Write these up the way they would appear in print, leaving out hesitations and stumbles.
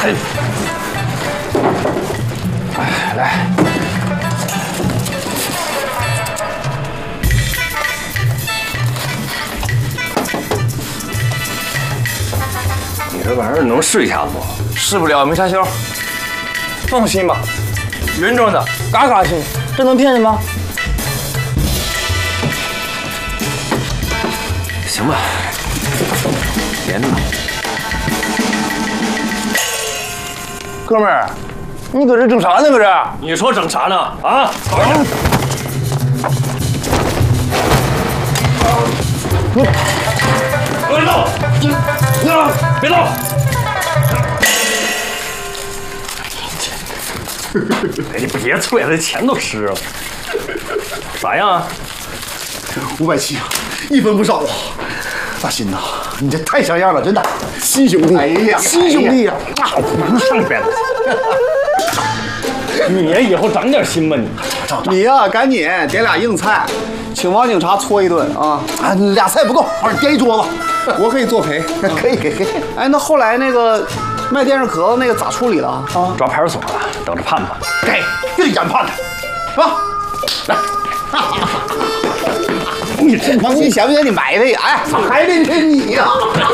来。你这玩意儿能试一下不？试不了，没插销。放心吧，原装的，嘎嘎新，这能骗人吗？行吧，别闹。哥们儿，你搁这整啥呢？搁这？你说整啥呢？啊！别动！别动！哎，你别催了，这钱都湿了。咋样啊 ？570啊，1分不少啊！大新呐，你这太像样了，真的，亲兄弟！哎呀，亲兄弟呀！ 那上边了。你呀，以后长点心吧你。 你呀，赶紧点俩硬菜，请王警察搓一顿啊！啊，俩菜不够，点一桌子，我可以作陪。可以。哎，那后来那个卖电视壳子那个咋处理了啊？ 抓派出所了，等着判吧。 给，就得严判他，是吧？来。你这帮你想不想你埋汰呀？哎，还得是你呀！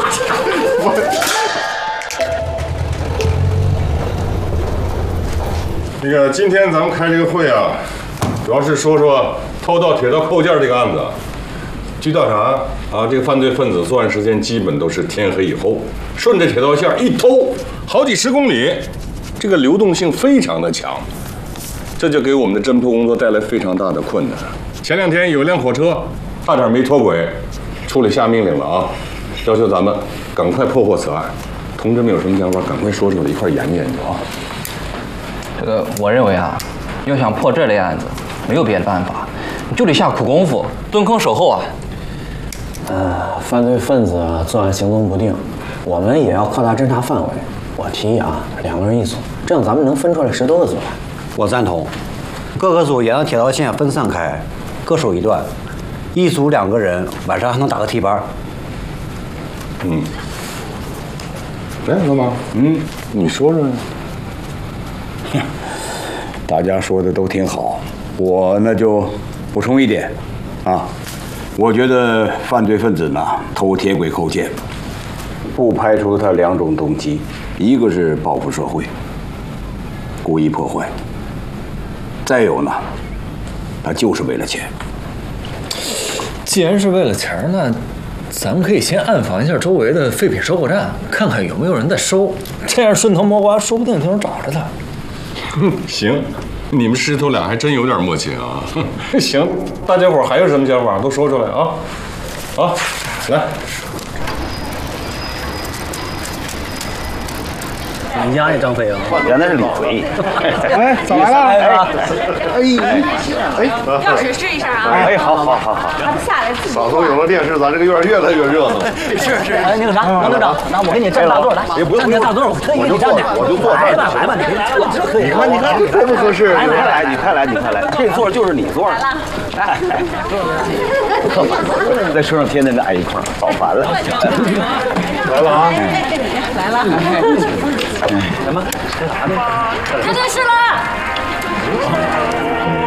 那个，今天咱们开这个会啊，主要是说说偷盗铁道扣件这个案子。据调查啊，这个犯罪分子作案时间基本都是天黑以后，顺着铁道线一偷，好几10公里，这个流动性非常的强，这就给我们的侦破工作带来非常大的困难。前2天有辆火车差点没脱轨，处里下命令了啊，要求咱们赶快破获此案。同志们有什么想法，赶快说出来，一块研究研究啊。 这个我认为啊，要想破这类案子，没有别的办法，就得下苦功夫，蹲坑守候啊。 犯罪分子作案行踪不定，我们也要扩大侦查范围。我提议啊，2个人一组，这样咱们能分出来10多个作案。 我赞同，各个组沿着铁道线分散开，各守一段，一组2个人，晚上还能打个替班。 哎，老马，你说说呀。 大家说的都挺好，我那就补充一点，啊，我觉得犯罪分子呢偷铁轨扣件，不排除他2种动机，一个是报复社会，故意破坏；再有呢，他就是为了钱。 既然是为了钱，那咱们可以先暗访一下周围的废品收购站，看看有没有人在收，这样顺藤摸瓜，说不定就能找着他。 行，你们师徒俩还真有点默契啊。行，大家伙还有什么想法都说出来啊！啊，来。 你家那张飞啊？原来是李逵。 哎，咋来了？ 钥匙试一下啊！ 哎，好。 他下来自己。 嫂子有了电视，咱这个院越来越热闹。 是。哎，那个啥，王队长，那我给你占大座来， 也不用占大座，我特意给你占点。 我就坐这儿。 来吧，你可以。 你看，合不合适？ 你快来，这座就是你坐的。哎，可烦了，在车上天天的挨一块儿，好烦了。 来了啊！ 来了。 什么？ 看电视了。